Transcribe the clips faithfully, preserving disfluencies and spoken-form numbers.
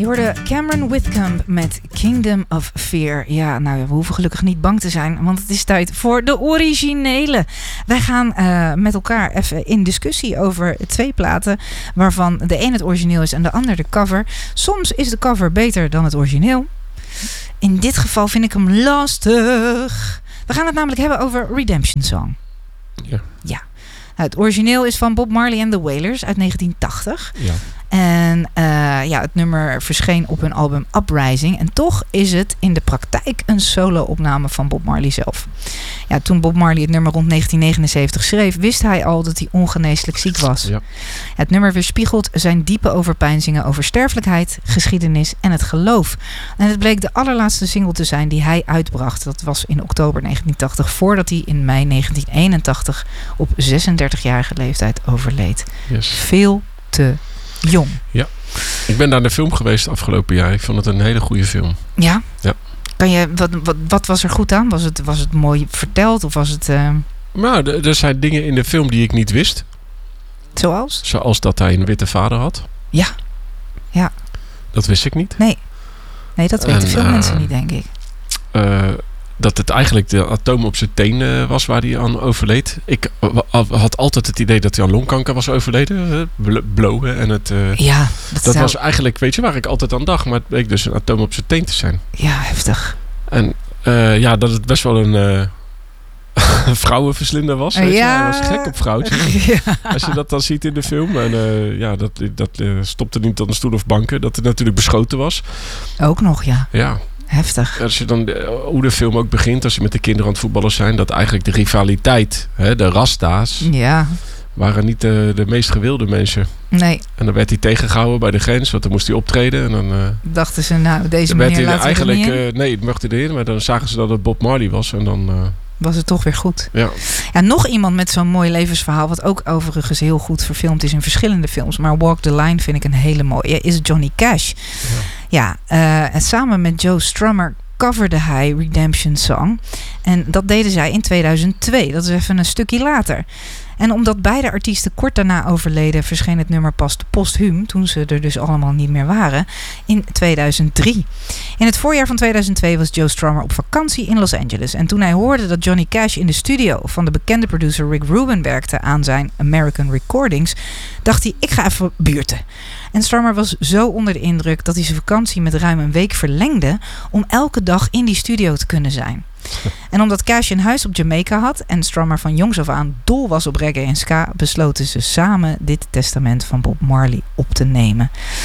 Je hoorde Cameron Whitcomb met Kingdom of Fear. Ja, nou, we hoeven gelukkig niet bang te zijn, want het is tijd voor de originele. Wij gaan uh, met elkaar even in discussie over twee platen, waarvan de een het origineel is en de ander de cover. Soms is de cover beter dan het origineel. In dit geval vind ik hem lastig. We gaan het namelijk hebben over Redemption Song. Ja. Ja. Nou, het origineel is van Bob Marley and the Wailers uit negentien tachtig. Ja. En uh, ja, het nummer verscheen op hun album Uprising. En toch is het in de praktijk een solo-opname van Bob Marley zelf. Ja, toen Bob Marley het nummer rond negentien negenenzeventig schreef, wist hij al dat hij ongeneeslijk ziek was. Ja. Het nummer weerspiegelt zijn diepe overpeinzingen over sterfelijkheid, geschiedenis en het geloof. En het bleek de allerlaatste single te zijn die hij uitbracht. Dat was in oktober negentien tachtig, voordat hij in mei negentien eenentachtig op zesendertigjarige leeftijd overleed. Yes. Veel te jong. Ja, ik ben naar de film geweest afgelopen jaar. Ik vond het een hele goede film. Ja? Ja. Kan je, wat, wat, wat was er goed aan? Was het, was het mooi verteld of was het... Uh... Nou, d- er zijn dingen in de film die ik niet wist. Zoals? Zoals dat hij een witte vader had. Ja. Ja. Dat wist ik niet. Nee. Nee, dat weten En, veel uh, mensen niet, denk ik. Uh, dat het eigenlijk de atoom op zijn teen uh, was waar hij aan overleed. Ik uh, had altijd het idee dat hij aan longkanker was overleden. Uh, blowen en het... Uh, ja. Dat, dat zou... was eigenlijk, weet je waar ik altijd aan dacht. Maar het bleek dus een atoom op zijn teen te zijn. Ja, heftig. En uh, ja, dat het best wel een... Uh, vrouwenverslinder was. Weet ja. je? Hij was gek op vrouwtjes. Ja. Als je dat dan ziet in de film. En uh, ja, dat, dat uh, stopte niet aan de stoel of banken. Dat het natuurlijk beschoten was. Ook nog, ja. Ja. Heftig. Als je dan, uh, hoe de film ook begint, als je met de kinderen aan het voetballen zijn, dat eigenlijk de rivaliteit, hè, de rasta's, ja. waren niet de, de meest gewilde mensen. Nee. En dan werd hij tegengehouden bij de grens, want dan moest hij optreden. En dan uh, dachten ze, nou, deze meneer laten we eigenlijk, er niet in. Uh, nee, het mocht hij erin. Maar dan zagen ze dat het Bob Marley was. En dan... Uh, was het toch weer goed. Ja. Ja, nog iemand met zo'n mooi levensverhaal, wat ook overigens heel goed verfilmd is in verschillende films, maar Walk the Line vind ik een hele mooie, is Johnny Cash. Ja, ja uh, en samen met Joe Strummer coverde hij Redemption Song. En dat deden zij in tweeduizend twee. Dat is even een stukje later. En omdat beide artiesten kort daarna overleden, verscheen het nummer pas posthuum, toen ze er dus allemaal niet meer waren, in tweeduizend drie. In het voorjaar van tweeduizend twee was Joe Strummer op vakantie in Los Angeles. En toen hij hoorde dat Johnny Cash in de studio van de bekende producer Rick Rubin werkte aan zijn American Recordings, dacht hij, ik ga even buurten. En Strummer was zo onder de indruk dat hij zijn vakantie met ruim een week verlengde om elke dag in die studio te kunnen zijn. En omdat Cash een huis op Jamaica had en Strummer van jongs af aan dol was op reggae en ska, besloten ze samen dit testament van Bob Marley op te nemen.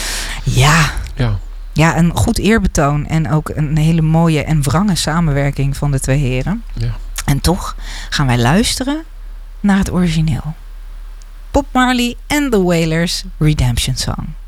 Ja, ja. ja, een goed eerbetoon en ook een hele mooie en wrange samenwerking van de twee heren. Ja. En toch gaan wij luisteren naar het origineel. Bob Marley and the Wailers, Redemption Song.